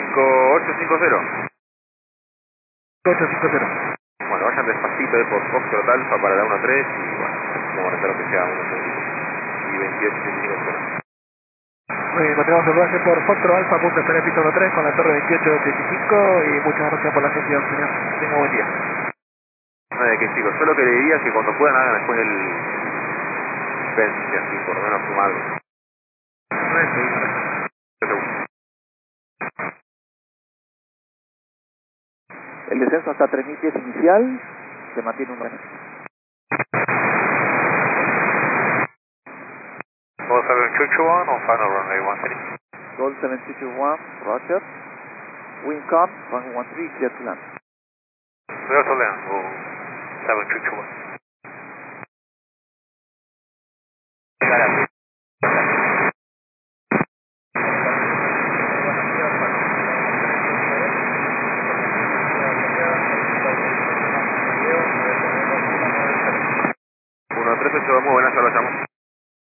5850. 850. Bueno, vayan despacito por Foxtrot Alfa para la 13 y bueno, vamos a hacer lo que sea unos segunditos. Y 2885. Muy bien, continuamos el base por Foxtrot Alfa, punto espera pista 13 con la torre 2885 y muchas gracias por la atención, señor. Tenga buen día. No, de que chicos, yo lo que le diría es que cuando puedan hagan después el Vence, así por lo menos suma algo. El descenso hasta 3000 pies inicial, se mantiene un 9. Gold 7221 on final runway 13. Gold 7221, roger. Wind calm, runway 13, clear to land. Clear to land, Gold 7221. Uno 13, muy buenas, ya lo llamo.